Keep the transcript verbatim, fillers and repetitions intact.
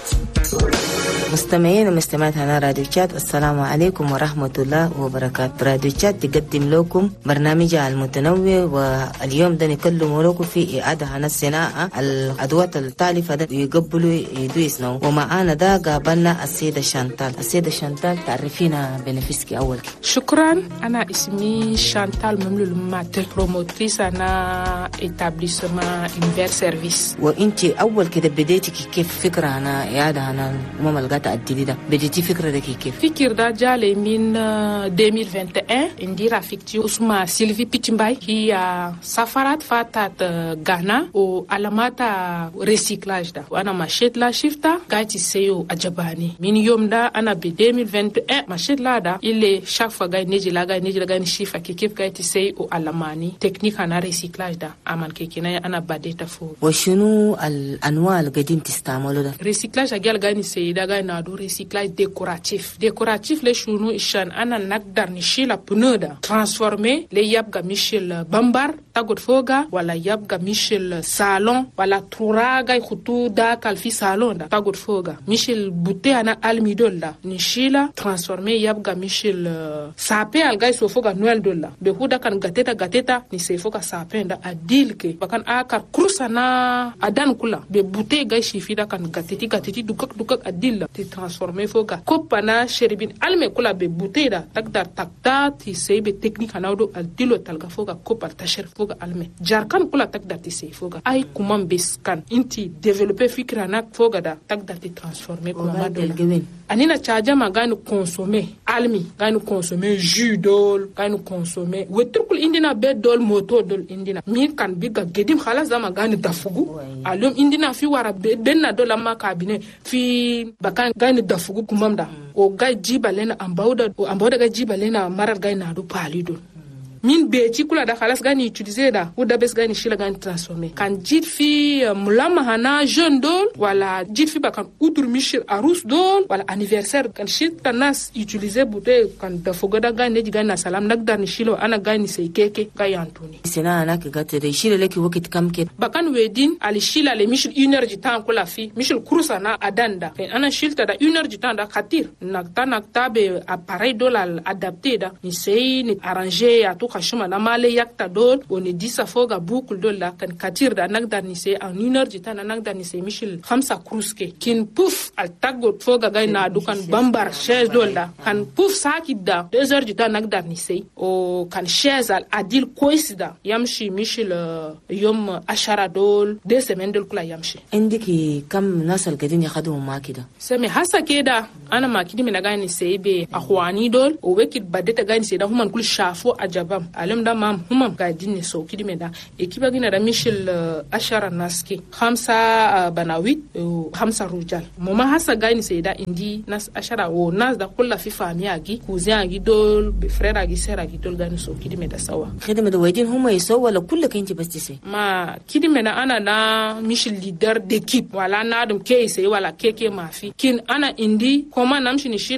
مستمعين ومستمعات هنا راديو تشات، السلام عليكم ورحمة الله وبركاته. راديو تشات تقدم لكم برنامجها المتنوع، واليوم ده نكلم لكم في إعادة عن الصناعة الأدوات التالفة ده يقبلوا يدو يصنعوا. ومعانا ده قابلنا السيدة شانتال. السيدة شانتال تعرفينا بنفسك أول. شكرا. أنا اسمي شانتال مملول ماتل، بروموتريس أنا إتابليسما إنفير سيرفيس. وإنت أول كده بديتي كيف فكرة عن إعادة عن أمم الغطاء الجديدة؟ بديتي فكرة ده كيف؟ فكرة ده جالي من ألفين وواحد وعشرين. عندي رفيقتي اسمها سيلفي بيتشمباي، هي سافرت فاتت غانا وعلامات ريسيكلاج ده، وأنا مشيت لا شفتا قاعدة سيو أجباني. من يوم ده أنا ب ألفين وواحد وعشرين مشيت لا ده اللي شافا قاعد نيجي لا قاعد نيجي لا قاعد نشوفها كيف قاعدة سيو علماني تكنيك أنا ريسيكلاج ده أمان كيكنا أنا بديت فوق. وشنو الأنواع اللي قاعدين تستعملوا ده؟ ريسيكلاج أجيال قاعد نسي ده قاعد نادو ريسيكلاج ديكوراتيف. ديكوراتيف لشنو إشان أنا نقدر نشيل بنودا ترانسفورمي ليبقى مشيل بامبر تاخد فوقها، ولا يبقى مشيل صالون، ولا تراغا يخطو داك في صالون ده تاخد فوقها. مشيل بوتي أنا الميدول ده نشيلها ترانسفورمي يبقى مشيل سابي الجاي سوفوقها نويل دولا بهودا كان غاتيتا غاتيتا نسيفوقها سابي ده أديلك بكان آكر كروسنا أدان كلا ببوتي جاي شيفيدا كان غاتيتي غاتيتي دوكك دوكك أديل تي ترانسفورمي فوقها كوبانا شربين ألمي كلا ببوتي ده تقدر تقطع تسي بتكنيك هناودو أديلو تلقى فوقها كوبا تشر فوقها ألمي جاركان كلا تقدر تسي فوقها أي كمان بس كان انتي ديفلوبي فكرة ناك فوقها ده تقدر تترانسفورمي كمان دولا. أنينا تشاجا ما غانو كونسومي ألمي غانو كونسومي جو دول غانو كونسومي وتركل إندينا بيد دول موتو دول إندينا مين كان بيجا جديم خلاص زما غانو دافوغو اليوم إندينا في ورا بينا دول ما كابينه في بكان غانو دافوغو كمام دا o gai jiba lena ambauda o ambauda gai jiba lena marar gai na do palido min beti kula da khalas gani utiliser da ou da bes gani shila gani transformer kan jit fi mulama hana jeune dol wala jit fi bakan utur michel arus dol wala anniversaire kan shit tanas utiliser bute kan da fogoda gani ji gani salam nagdar ni shilo ana gani sei keke gai antoni sina ana ka gate de shila leki wakit kam ke bakan wedin ali shila le michel une heure du temps kula fi michel krusa na adanda ana shilta da une heure du temps da khatir nakta nakta be appareil dolal adapté da ni sei ni arranger à kashuma na male yakta dol oni disa foga boucle dol la kan katir da nagdar ni se en une heure du temps na nagdar ni se michel khamsa kruske kin pouf al tagot foga gay na dukan bambar chaise dol la kan pouf sakid da deux heures du temps nagdar ni se o kan chaise al adil koisda yamshi michel uh, yom ashara dol deux semaines dol kula yamshi indiki kam nasal gadin ya khadu makida seme hasa keda ana makidi mina gani se be akhwani dol o wekit badeta gani se da human kul shafo ajaba alam da mam humam ga dinne so kidime da ekiba gina da michel uh, ashara naski khamsa uh, banawit uh, khamsa rujal mama hasa gani sayda indi nas ashara o nas da kullu fi famia gi cousin gi dol be frère gi sera gi dol gani so kidime da sawa khidme da waydin huma yasaw wala kullu kanti bas tise ma kidime na ana na michel leader d'équipe wala na dum ke sai wala keke mafi kin ana indi koma namshi ni